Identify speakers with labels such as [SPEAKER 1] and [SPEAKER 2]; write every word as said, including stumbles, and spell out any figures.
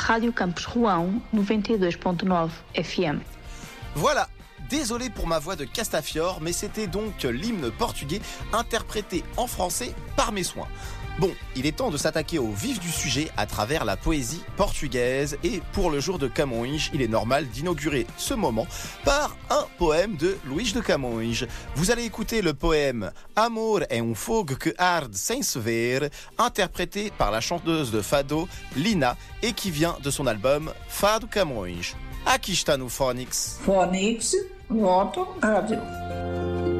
[SPEAKER 1] Rádio Campus Rouen, noventa e dois ponto nove F M.
[SPEAKER 2] Voilà. Désolé pour ma voix de Castafiore, mais c'était donc l'hymne portugais interprété en français par mes soins. Bon, il est temps de s'attaquer au vif du sujet à travers la poésie portugaise et pour le jour de Camões, il est normal d'inaugurer ce moment par un poème de Luís de Camões. Vous allez écouter le poème Amor é um fogo que arde sem se ver, interprété par la chanteuse de fado Lina et qui vient de son album Fado Camões. Aqui está no Phonics.
[SPEAKER 3] Phonics, Noto, Rádio.